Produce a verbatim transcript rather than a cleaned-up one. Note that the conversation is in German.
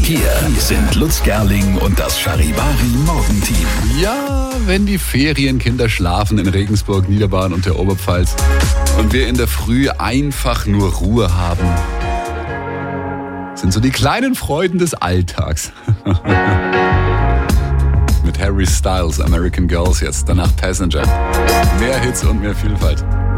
Hier sind Lutz Gerling und das Charivari Morgenteam. Ja, wenn die Ferienkinder schlafen in Regensburg, Niederbayern und der Oberpfalz und wir in der Früh einfach nur Ruhe haben, sind so die kleinen Freuden des Alltags. Mit Harry Styles, American Girls jetzt, danach Passenger. Mehr Hits und mehr Vielfalt.